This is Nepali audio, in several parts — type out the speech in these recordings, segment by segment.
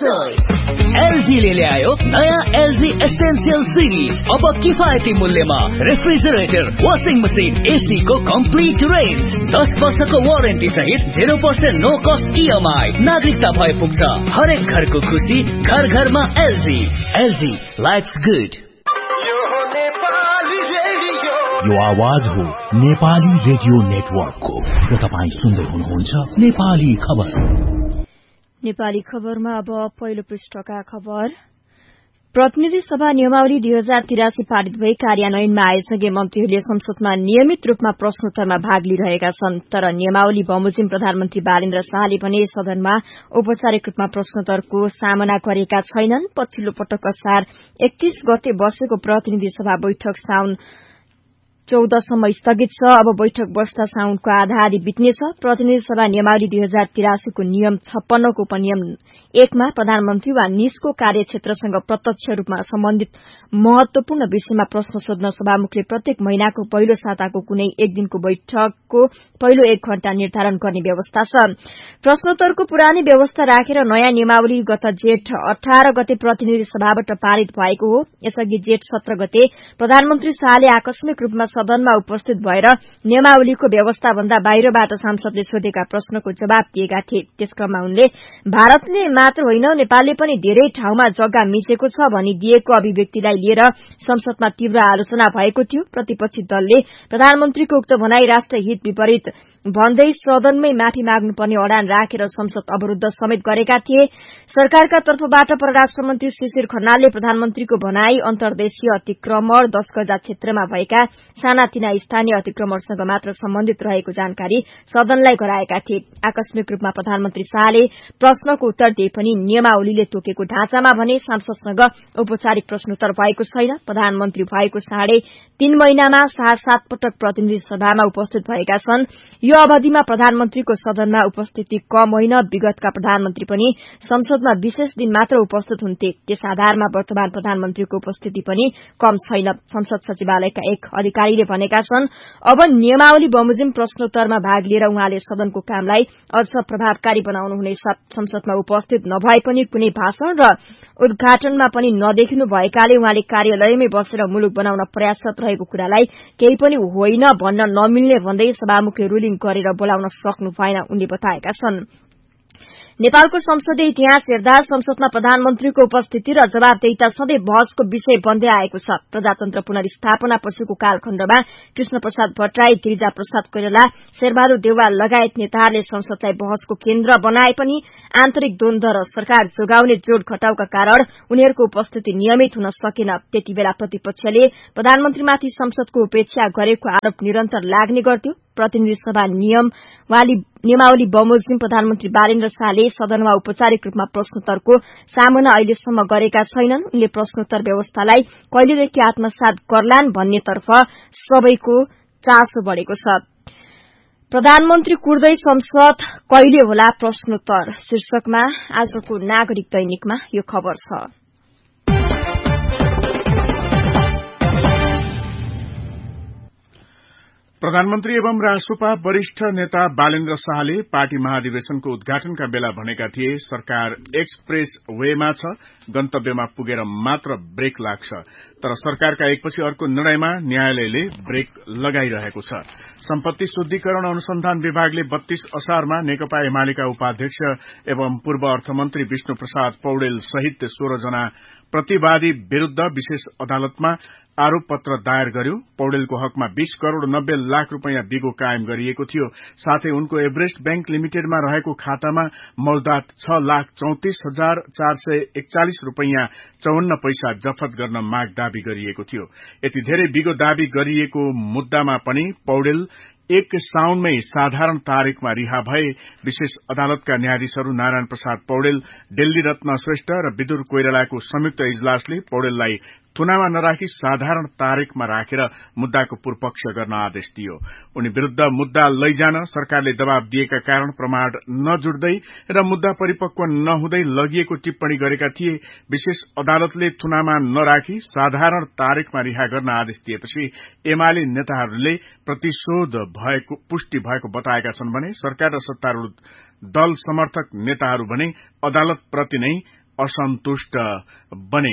एलजी ले ल्यायो नयाँ एलजी एसेन्शियल सिरिज। अब किफायती मूल्यमा रेफ्रिजरेटर, वाशिङ मसिन, एसी को कम्प्लिट रेन्ज, 10 वर्षको वारेन्टी सहित 0% नो कस्ट इएमआई। नागरिकता भए पुग्छ हरेक घरको खुसी, घर घरमा एलजी। LG lives good. यो आवाज हो नेपाली रेडियो नेटवर्कको र तपाईं सुन्दै हुनुहुन्छ नेपाली खबर। नेपाली खबरमा अब पहिलो पृष्ठका खबर। प्रतिनिधि सभा नियमावली 2083 पारित भई कार्यान्वयनमा आएसँगै मन्त्रीहरूले संसदमा नियमित रूपमा प्रश्नोत्तरमा भाग लिइरहेका छन्। तर नियमावली बमोजिम प्रधानमन्त्री बालेन्द्र शाहले भने सदनमा औपचारिक रूपमा प्रश्नोत्तरको सामना गरेका छैनन्। पछिल्लो पटक असार 31 गते बसेको प्रतिनिधि सभा बैठक साउन 14 सम्म स्थगित छ। अब बैठक बस्दा साउनको आधा आधी बित्नेछ। प्रतिनिधि सभा नियमावली 2083 को नियम 56 को उपनियम 1 मा प्रधानमन्त्री वा निजको कार्यक्षेत्रसँग प्रत्यक्ष रूपमा सम्बन्धित महत्वपूर्ण विषयमा प्रश्न सोध्न सभामुखले प्रत्येक महिनाको पहिलो साताको कुनै एक दिनको बैठकको पहिलो 1 घण्टा निर्धारण गर्ने व्यवस्था छ। प्रश्नोत्तरको पुरानै व्यवस्था राखेर नयाँ नियमावली गत जेठ 18 गते प्रतिनिधि सभाबाट पारित भएको हो। यसअघि जेठ 17 गते प्रधानमन्त्री शाहले आकस्मिक रूपमा सदनमा उपस्थित भएर नियमावलीको व्यवस्था भन्दा बाहिरबाट सांसदले सोधेका प्रश्नको जवाब दिएका थिए। त्यसक्रममा उनले भारतले मात्र होइन नेपालले पनि धेरै ठाउँमा जग्गा मिचेको छ भनी दिएको अभिव्यक्तिलाई लिएर संसदमा तीव्र आलोचना भएको थियो। प्रतिपक्षी दलले प्रधानमन्त्रीको उक्त भनाई राष्ट्रहित विपरीत भन्दै सदनमै माफी माग्नुपर्ने अडान राखेर संसद अवरूद्ध समेत गरेका थिए। सरकारका तर्फबाट परराष्ट्र मन्त्री शिशिर खनालले प्रधानमन्त्रीको भनाई अन्तर्देशीय अतिक्रमण 10 गजा क्षेत्रमा भएका सानातिना स्थानीय अतिक्रमणसँग मात्र सम्बन्धित रहेको जानकारी सदनलाई गराएका थिए। आकस्मिक रूपमा प्रधानमन्त्री शाहले प्रश्नको उत्तर दिए पनि नियमावलीले तोकेको ढाँचामा भने सांसदसँग औपचारिक प्रश्नोत्तर भएको छैन। प्रधानमन्त्री भएको साढे 3 महिनामा शाह 7 पटक प्रतिनिधि सभामा उपस्थित भएका छन्। यो अवधिमा प्रधानमन्त्रीको सदनमा उपस्थिति कम होइन। विगतका प्रधानमन्त्री पनि संसदमा विशेष दिन मात्र उपस्थित हुन्थे। त्यस आधारमा वर्तमान प्रधानमन्त्रीको उपस्थिति पनि कम छैन। संसद सचिवालयका एक अधिकारीले भनेका छन् अब नियमावली बमोजिम प्रश्नोत्तरमा भाग लिएर उहाँले सदनको कामलाई अझ प्रभावकारी बनाउनु हुनेछ। संसदमा उपस्थित नभए पनि कुनै भाषण र उद्घाटनमा पनि नदेखिनु भएकाले उहाँले कार्यालयमै बसेर मुलुक बनाउन प्रयासरत रहेको कुरालाई केही पनि होइन भन्न नमिल्ने भन्दै सभामुखले रुलिङ गरेर बोलाउन सक्नु भएन उनले बताएका छन्। नेपालको संसदीय इतिहास हेर्दा संसदमा प्रधानमन्त्रीको उपस्थिति र जवाबदेहिता सधैँ बहसको विषय बन्दै आएको छ। प्रजातन्त्र पुनर्स्थापना पछिको कालखण्डमा कृष्णप्रसाद भट्टराई, गिरिजा प्रसाद कोइराला, शेरबहादुर देउवा लगायत नेताहरूले संसदलाई बहसको केन्द्र बनाए पनि आन्तरिक द्वन्द्व र सरकार जोगाउने जोड घटाउका कारण उनीहरूको उपस्थिति नियमित हुन सकेन। त्यतिबेला प्रतिपक्षले प्रधानमन्त्रीमाथि संसदको उपेक्षा गरेको आरोप निरन्तर लाग्ने गर्थ्यो। प्रतिनिधि सभा नियमावली बमोजिम प्रधानमन्त्री बालेन्द्र शाहले सदनमा औपचारिक रूपमा प्रश्नोत्तरको सामना अहिलेसम्म गरेका छैनन्। उनले प्रश्नोत्तर व्यवस्थालाई कहिलेदेखि आत्मसात गर्लान् भन्नेतर्फ सबैको चासो बढ़ेको छ। प्रधानमन्त्री कुर्दै संसद कहिले होला प्रश्नोत्तर शीर्षकमा आजको नागरिक दैनिकमा यो खबर छ। प्रधानमन्त्री एवं राष्ट्रपा वरिष्ठ नेता बालेन्द्र शाहले पार्टी महाधिवेशनको उद्घाटनका बेला भनेका थिए सरकार एक्सप्रेस वेमा छ, गन्तव्यमा पुगेर मात्र ब्रेक लाग्छ। तर सरकारका एकपछि अर्को निर्णयमा न्यायालयले ब्रेक लगाइरहेको छ। सम्पत्ति शुद्धिकरण अनुसन्धान विभागले 32 असारमा नेकपा एमालेका उपाध्यक्ष एवं पूर्व अर्थमन्त्री विष्णु प्रसाद पौडेल सहित 16 जना प्रतिवादी विरूद्ध विशेष अदालतमा आरोप पत्र दायर गर्यो। पौडेलको हकमा 20 करोड़ 90 लाख रूपियाँ बिगो कायम गरिएको थियो। साथै उनको एभरेस्ट बैंक लिमिटेडमा रहेको खातामा मौद्दात 6,34,441 रूपियाँ 54 पैसा जफत गर्न माग दावी गरिएको थियो। यति धेरै बिगो दावी गरिएको मुद्दामा पनि पौडेल 1 साउनमै साधारण तारिखमा रिहा भए। विशेष अदालतका न्यायाधीशहरू नारायण प्रसाद पौडेल, दिल्ली रत्न श्रेष्ठ र विदुर कोइरालाको संयुक्त इजलासले पौडेललाई थुनामा नराखी साधारण तारिखमा राखेर मुद्दाको पूर्वपक्ष गर्न आदेश दियो। उनी विरूद्ध मुद्दा लैजान सरकारले दबाव दिएका कारण प्रमाण नजुट्दै र मुद्दा परिपक्व नहुँदै लगिएको टिप्पणी गरेका थिए। विशेष अदालतले थुनामा नराखी साधारण तारिखमा रिहा गर्न आदेश दिएपछि एमाले नेताहरूले प्रतिशोध भएको पुष्टि भएको बताएका छन् भने सरकार र सत्तारूढ़ दल समर्थक नेताहरू भने अदालतप्रति नै असन्तुष्ट बने।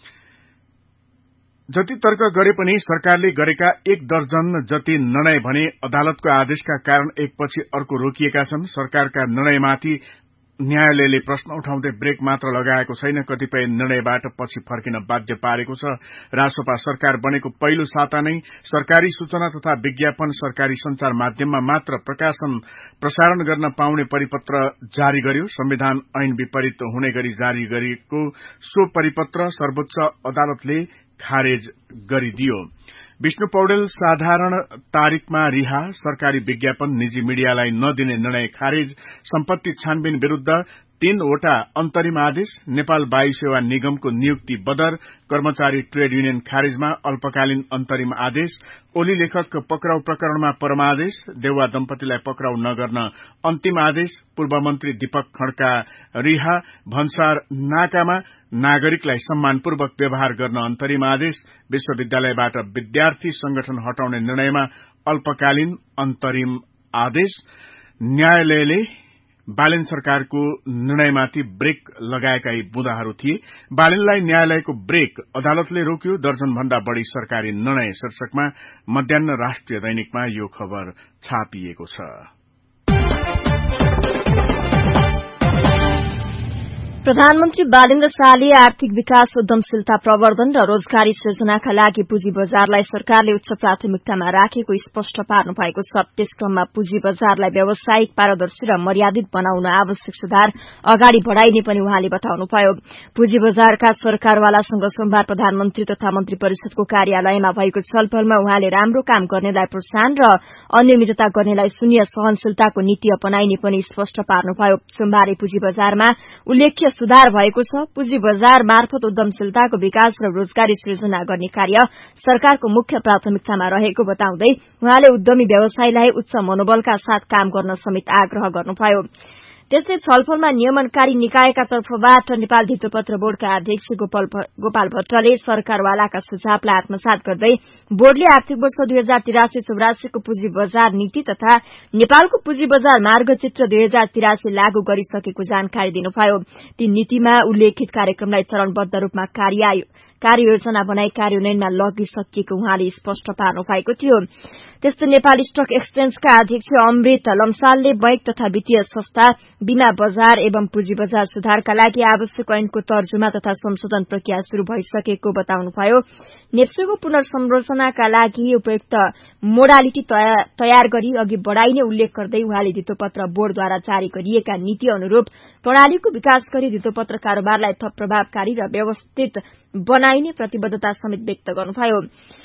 जति तर्क गरे पनि सरकारले गरेका 1 दर्जन जति निर्णय भने अदालतको आदेशका कारण एकपछि अर्को रोकिएका छन्। सरकारका निर्णयमाथि न्यायालयले प्रश्न उठाउँदै ब्रेक मात्र लगाएको छैन, कतिपय निर्णयबाट पछि फर्किन बाध्य पारेको छ। रासोपा सरकार बनेको पहिलो साता नै सरकारी सूचना तथा विज्ञापन सरकारी संचार माध्यममा मात्र प्रसारण गर्न पाउने परिपत्र जारी गर्यो। संविधान ऐन विपरीत हुने गरी जारी गरिएको सो परिपत्र सर्वोच्च अदालतले खारेज गरिदियो। विष्णु पौडेल साधारण तारिखमा रिहा, सरकारी विज्ञापन निजी मीडियालाई नदिने निर्णय खारेज, सम्पत्ति छानबिन विरूद्ध 3 वटा अन्तरिम आदेश, नेपाल वायु सेवा निगमको नियुक्ति बदर, कर्मचारी ट्रेड युनियन खारेजमा अल्पकालीन अन्तरिम आदेश, ओली लेखक पक्राउ प्रकरणमा परमादेश, देउवा दम्पतिलाई पक्राउ नगर्न अन्तिम आदेश, पूर्व मन्त्री दीपक खड्का रिहा, भन्सार नाकामा नागरिकलाई सम्मानपूर्वक व्यवहार गर्न अन्तरिम आदेश, विश्वविद्यालयबाट विद्यार्थी संगठन हटाउने निर्णयमा अल्पकालीन अन्तरिम आदेश। न्यायालयले बालेन सरकारको निर्णयमाथि ब्रेक लगाएका यी बुँदाहरू थिए। बालेनलाई न्यायालयको ब्रेक अदालतले रोक्यो। दर्जन भन्दा बढ़ी सरकारी निर्णय शीर्षकमा मध्याह्न राष्ट्रिय दैनिकमा यो खबर छापिएको छ। प्रधानमन्त्री बालेन्द्र शाहले आर्थिक विकास, उद्यमशीलता प्रवर्धन र रोजगारी सृजनाका लागि पुँजी बजारलाई सरकारले उच्च प्राथमिकतामा राखेको स्पष्ट पार्नु भएको छ। त्यस क्रममा पुँजी बजारलाई व्यावसायिक, पारदर्शी र मर्यादित बनाउन आवश्यक सुधार अगाडि बढ़ाइने पनि उहाँले बताउनुभयो। पुँजी बजारका सरकारवालासँग सोमबार प्रधानमन्त्री तथा मन्त्री परिषदको कार्यालयमा भएको छलफलमा उहाँले राम्रो काम गर्नेलाई प्रोत्साहन र अनियमितता गर्नेलाई शून्य सहनशीलताको नीति अपनाइने पनि स्पष्ट पार्नुभयो। सोमबार पुँजी बजारमा उल्लेख्य सुधार भएको छ। पुँजी बजार मार्फत उद्यमशीलताको विकास र रोजगारी सृजना गर्ने कार्य सरकारको मुख्य प्राथमिकतामा रहेको बताउँदै उहाँले उद्यमी व्यवसायीलाई उच्च मनोबलका साथ काम गर्न समेत आग्रह गर्नुभयो। त्यस्तै छलफलमा नियमनकारी निकायका तर्फबाट नेपाल धितोपत्र बोर्डका अध्यक्ष गोपाल भट्टले सरकारवालाका सुझावलाई आत्मसात गर्दै बोर्डले आर्थिक वर्ष 2083-84 को पुँजी बजार नीति तथा नेपालको पुँजी बजार मार्गचित्र 2083 लागू गरिसकेको जानकारी दिनुभयो। ती नीतिमा उल्लेखित कार्यक्रमलाई चरणबद्ध रूपमा कार्ययोजना बनाई कार्यान्वयनमा लगिसकिएको उहाँले स्पष्ट पार्नु भएको थियो। त्यस्तै नेपाल स्टक एक्सचेन्जका अध्यक्ष अमृत लम्सालले बैंक तथा वित्तीय संस्था, बीमा बजार एवं पुँजी बजार सुधारका लागि आवश्यक ऐनको तर्जुमा तथा संशोधन प्रक्रिया शुरू भइसकेको बताउनुभयो। नेप्सेको पुनर्संरचनाका लागि उपयुक्त मोडालिटी तयार गरी अघि बढ़ाइने उल्लेख गर्दै उहाँले धितोपत्र बोर्डद्वारा जारी गरिएका नीति अनुरूप प्रणालीको विकास गरी धितोपत्र कारोबारलाई थप प्रभावकारी र व्यवस्थित बनाइने प्रतिबद्धता समेत व्यक्त गर्नुभयो।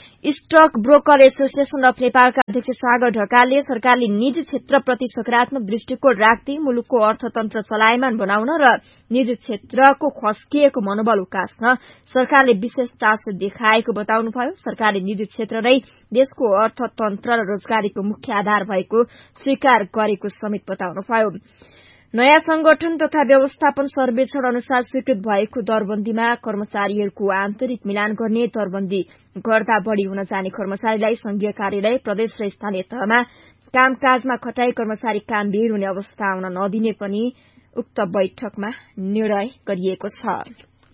स्टक ब्रोकर एसोसिएशन अफ नेपालका अध्यक्ष सागर ढकालले सरकारले निजी क्षेत्रप्रति सकारात्मक दृष्टिकोण राख्दै मुलुकको अर्थतन्त्र चलायमान बनाउन र निजी क्षेत्रको खस्किएको मनोबल उकास्न सरकारले विशेष चासो देखाएको बताउनुभयो। सरकारले निजी क्षेत्र नै देशको अर्थतन्त्र र रोजगारीको मुख्य आधार भएको स्वीकार गरेको समेत बताउनुभयो। नयाँ संगठन तथा व्यवस्थापन सर्वेक्षण अनुसार स्वीकृत भएको दरबन्दीमा कर्मचारीहरूको आन्तरिक मिलान गर्ने, दरबन्दी गर्दा बढ़ी हुन जाने कर्मचारीलाई संघीय कार्यालय, प्रदेश र स्थानीय तहमा कामकाजमा खटाई कर्मचारी कामबेर हुने अवस्था आउन नदिने पनि उक्त बैठकमा निर्णय गरिएको छ।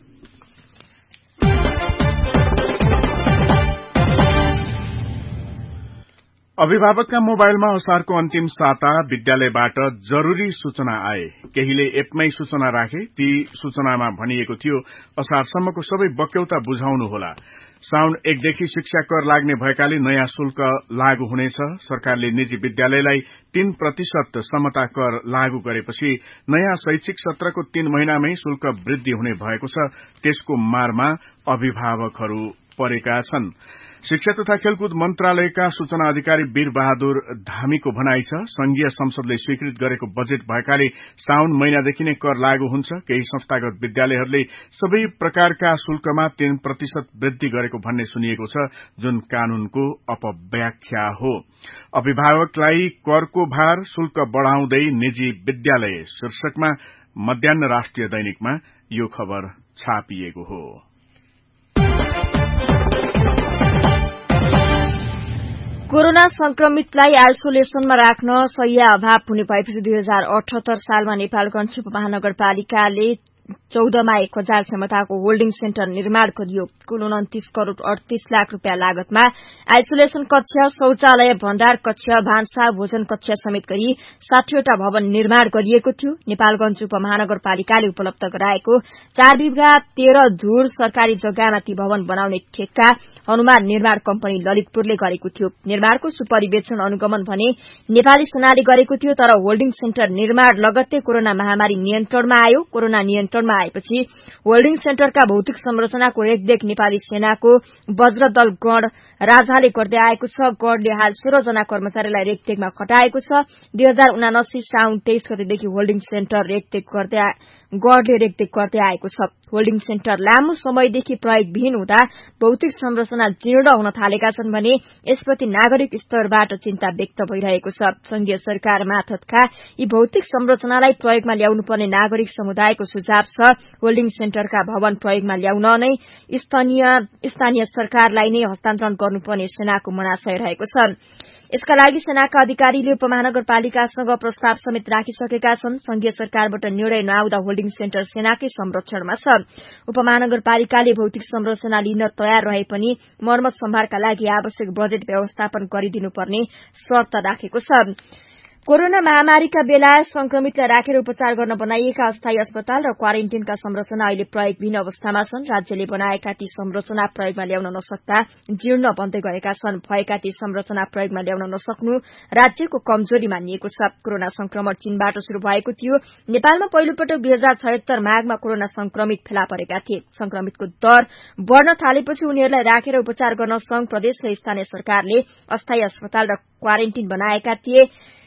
अभिभावकका मोबाइलमा असारको अन्तिम साता विद्यालयबाट जरूरी सूचना आए। केहीले एपमै सूचना राखे। ती सूचनामा भनिएको थियो असारसम्मको सबै बक्यौता बुझाउनुहोला। साउन 1 देखि शिक्षा कर लाग्ने भएकाले नयाँ शुल्क लागू हुनेछ। सरकारले निजी विद्यालयलाई 3% समता कर लागू गरेपछि नयाँ शैक्षिक सत्रको 3 महिनामै शुल्क वृद्धि हुने भएको छ। त्यसको मारमा अभिभावकहरू परेका छन्। शिक्षा तथा खेलकुद मन्त्रालयका सूचना अधिकारी वीर बहादुर धामीको भनाइ छ संघीय संसदले स्वीकृत गरेको बजेट भएकाले साउन महिनादेखि नै कर लागू हुन्छ। केही संस्थागत विद्यालयहरूले सबै प्रकारका शुल्कमा 3% वृद्धि गरेको भन्ने सुनिएको छ, जुन कानूनको अपव्याख्या हो। अभिभावकलाई करको भार, शुल्क बढ़ाउँदै निजी विद्यालय शीर्षकमा मध्याह्न राष्ट्रिय दैनिकमा यो खबर छापिएको हो। कोरोना संक्रमितलाई आइसोलेसनमा राख्न शैय्या अभाव हुने भएपछि 2078 सालमा नेपालगञ्ज उपमहानगरपालिकाले 14 मा 1000 क्षमताको होल्डिङ सेन्टर निर्माण गरियो। कुल 29 करोड़ 38 लाख रुपियाँ लागतमा आइसोलेशन कक्ष, शौचालय, भण्डार कक्ष, भान्सा, भोजन कक्ष समेत गरी 60 वटा भवन निर्माण गरिएको थियो। नेपालगञ्ज उपमहानगरपालिकाले उपलब्ध गराएको 4 बिघा 13 धुर सरकारी जग्गामा ती भवन बनाउने ठेक्का हनुमान निर्माण कम्पनी ललितपुरले गरेको थियो। निर्माणको सुपरिवेक्षण अनुगमन भने नेपाली सेनाले गरेको थियो, तर होल्डिङ सेन्टर निर्माण लगत्तै कोरोना महामारी नियन्त्रणमा आयो। कोरोना नियन्त्रणमा आएपछि होल्डिङ सेन्टरका भौतिक संरचनाको रेखदेख नेपाली सेनाको वज्रदल गण राजाले गर्दै आएको छ। गणले हाल 16 जना कर्मचारीलाई रेखदेखमा खटाएको छ। 2079 साउन 23 गतेदेखि होल्डिङ सेन्टर गणले रेखदेख गर्दै आएको छ। होल्डिङ सेन्टर लामो समयदेखि प्रयोगविहीन हुँदा भौतिक संरचना जीर्ण हुन थालेका छन् भने यसप्रति नागरिक स्तरबाट चिन्ता व्यक्त भइरहेको छ। संघीय सरकार मार्फतका यी भौतिक संरचनालाई प्रयोगमा ल्याउनुपर्ने नागरिक समुदायको सुझाव छ। होल्डिङ सेन्टरका भवन प्रयोगमा ल्याउन नै स्थानीय सरकारलाई नै हस्तान्तरण गर्नुपर्ने सेनाको मनाशय रहेको छ। यसका लागि सेनाका अधिकारीले उपमहानगरपालिकासँग प्रस्ताव समेत राखिसकेका छन्। संघीय सरकारबाट निर्णय नआउँदा होल्डिङ सेन्टर सेनाकै संरक्षणमा छ। उपमहानगरपालिकाले भौतिक संरचना लिन तयार रहे पनि मर्मत सम्भारका लागि आवश्यक बजेट व्यवस्थापन गरिदिनुपर्ने शर्त राखेको छ। कोरोना महामारीका बेला संक्रमितलाई राखेर उपचार गर्न बनाइएका अस्थायी अस्पताल र क्वारेन्टिनका संरचना अहिले प्रयोगविहीन अवस्थामा छन्। राज्यले बनाएका ती संरचना प्रयोगमा ल्याउन नसक्दा जीर्ण बन्दै गएका छन्। भएका ती संरचना प्रयोगमा ल्याउन नसक्नु राज्यको कमजोरी मानिएको छ। कोरोना संक्रमण चीनबाट शुरू भएको थियो। नेपालमा पहिलो पटक 2076 माघमा कोरोना संक्रमित फेला परेका थिए। संक्रमितको दर बढ़न थालेपछि उनीहरूलाई राखेर उपचार गर्न संघ, प्रदेश र स्थानीय सरकारले अस्थायी अस्पताल र क्वारेन्टिन बनाएका थिए।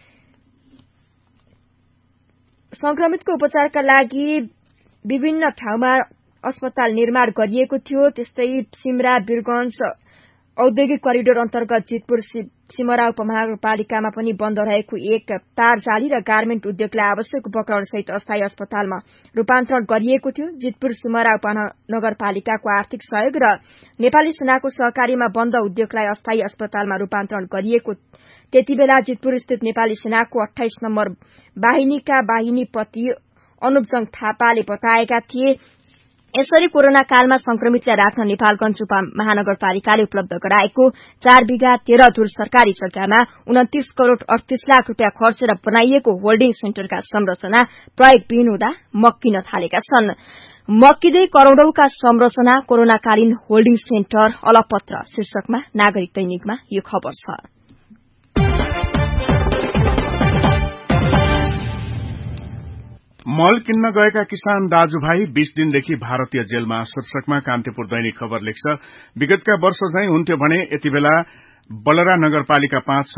संक्रमितको उपचारका लागि विभिन्न ठाउँमा अस्पताल निर्माण गरिएको थियो। त्यस्तै सिमरा वीरगंज औद्योगिक करिडोर अन्तर्गत जितपुर सिमरा उपमहानगरपालिकामा पनि बन्द रहेको एक तार जाली र गार्मेन्ट उद्योगलाई आवश्यक उपकरण सहित अस्थायी अस्पतालमा रूपान्तरण गरिएको थियो। जितपुर सिमरा उपमहानगरपालिकाको आर्थिक सहयोग र नेपाली सेनाको सहकारीमा बन्द उद्योगलाई अस्थायी अस्पतालमा रूपान्तरण गरिएको। त्यतिबेला जितपुर स्थित नेपाली सेनाको 28 नम्बर बाहिनीका बाहिनीपति अनुपजङ थापाले बताएका थिए। यसरी कोरोना कालमा संक्रमितलाई राख्न नेपालगञ्ज उपमहानगरपालिकाले उपलब्ध गराएको 4 बिघा 13 धुर सरकारी जग्गामा 29 करोड़ 38 लाख रुपियाँ खर्चेर बनाइएको होल्डिङ सेन्टरका संरचना प्रयोगविहीन हुँदा मक्किन थालेका छन्। मक्किँदै करोड़ौंका संरचना, कोरोनाकालीन होल्डिङ सेन्टर अलपत्र शीर्षकमा नागरिक दैनिकमा यो खबर छ। मल किन्न गएका किसान दाजुभाइ 20 दिनदेखि भारतीय जेलमा शीर्षकमा कान्तिपुर दैनिक खबर लेख्छ। विगतका वर्ष झैं हुन्थ्यो भने यति बेला बलरा नगरपालिका 5